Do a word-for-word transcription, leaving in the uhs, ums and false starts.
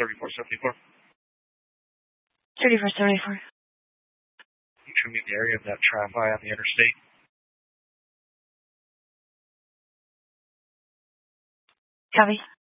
thirty-four seventy-four. thirty-four seventy-four. You show me the area of that tramway on the interstate. Copy.